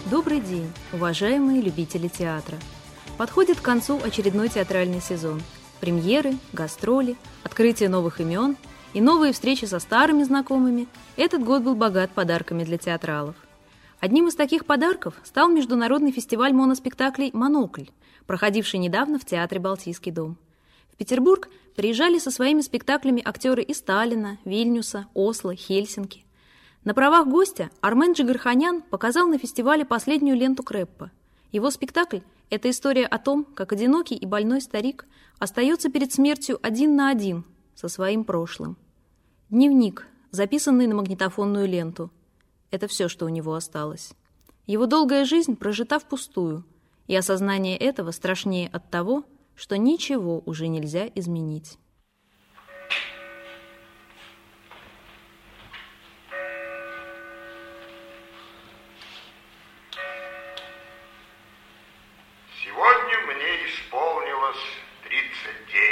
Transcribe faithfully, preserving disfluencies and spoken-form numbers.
Добрый день, уважаемые любители театра! Подходит к концу очередной театральный сезон. Премьеры, гастроли, открытие новых имен и новые встречи со старыми знакомыми. Этот год был богат подарками для театралов. Одним из таких подарков стал международный фестиваль моноспектаклей «Монокль», проходивший недавно в театре «Балтийский дом». В Петербург приезжали со своими спектаклями актеры из Таллина, Вильнюса, Осло, Хельсинки. На правах гостя Армен Джигарханян показал на фестивале последнюю ленту Креппа. Его спектакль – это история о том, как одинокий и больной старик остается перед смертью один на один со своим прошлым. Дневник, записанный на магнитофонную ленту. Это все, что у него осталось. Его долгая жизнь прожита впустую, и осознание этого страшнее от того, что ничего уже нельзя изменить. Сегодня мне исполнилось тридцать девять.